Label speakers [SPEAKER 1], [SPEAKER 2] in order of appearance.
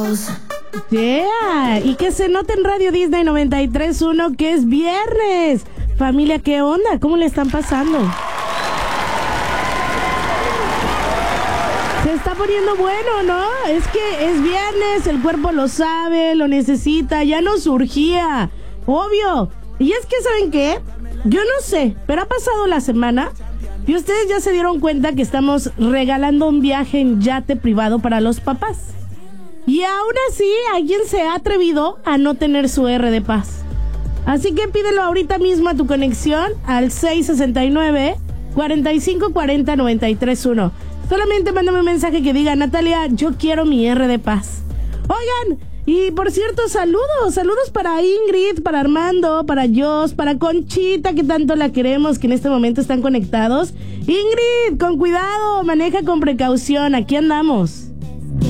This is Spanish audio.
[SPEAKER 1] Yeah, y que se note en Radio Disney 93.1 que es viernes. Familia, ¿qué onda? ¿Cómo le están pasando? Se está poniendo bueno, ¿no? Es que es viernes, el cuerpo lo sabe, lo necesita, ya nos urgía, obvio. Y es que, ¿saben qué? Yo no sé, pero ha pasado la semana y ustedes ya se dieron cuenta que estamos regalando un viaje en yate privado para los papás. Y aún así, alguien se ha atrevido a no tener su R de paz. Así que pídelo ahorita mismo a tu conexión al 669-4540-931. Solamente mándame un mensaje que diga: Natalia, yo quiero mi R de paz. Oigan, y por cierto, saludos para Ingrid, para Armando, para Jos, para Conchita, que tanto la queremos, que en este momento están conectados. Ingrid, con cuidado, maneja con precaución, aquí andamos.